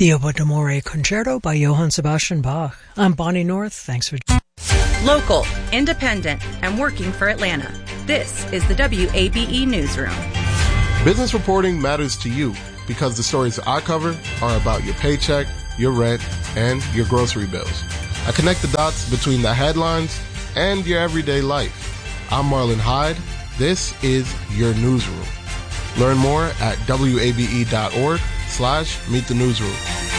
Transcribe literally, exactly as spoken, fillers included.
The Oboe d'Amore Concerto by Johann Sebastian Bach. I'm Bonnie North. Thanks for... Local, independent, and working for Atlanta. This is the W A B E Newsroom. Business reporting matters to you because the stories I cover are about your paycheck, your rent, and your grocery bills. I connect the dots between the headlines and your everyday life. I'm Marlon Hyde. This is your newsroom. Learn more at W A B E dot org slash meet the newsroom.